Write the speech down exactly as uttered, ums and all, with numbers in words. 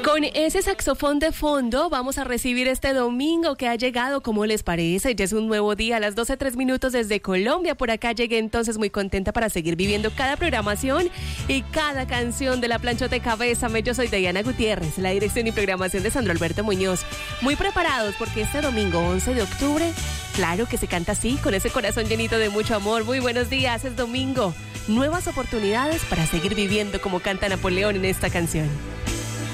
Con ese saxofón de fondo vamos a recibir este domingo que ha llegado. ¿Cómo les parece? Ya es un nuevo día a las doce tres minutos desde Colombia. Por acá llegué entonces muy contenta para seguir viviendo cada programación y cada canción de la planchota de Cabésame. Yo soy Diana Gutiérrez, la dirección y programación de Sandro Alberto Muñoz. Muy preparados porque este domingo once de octubre, claro que se canta así, con ese corazón llenito de mucho amor. Muy buenos días, es domingo. Nuevas oportunidades para seguir viviendo como canta Napoleón en esta canción.